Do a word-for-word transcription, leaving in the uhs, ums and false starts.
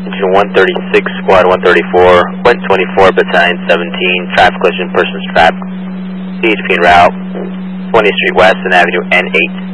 Engine one thirty-six, Squad one thirty-four, Went twenty-four, Battalion seventeen, traffic collision, persons trapped, C H P en route, twentieth Street West and Avenue N eight.